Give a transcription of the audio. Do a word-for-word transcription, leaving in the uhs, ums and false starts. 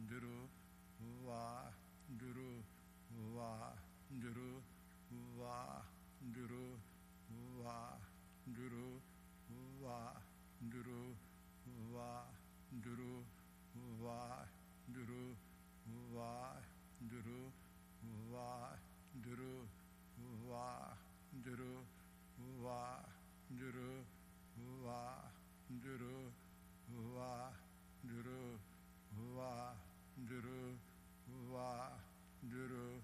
duru wa duru wa duru wa duru wa duru wa duru wa duru wa duru wa duru wa duru wa duru wa duru wa duru wa duru wa duru wa duru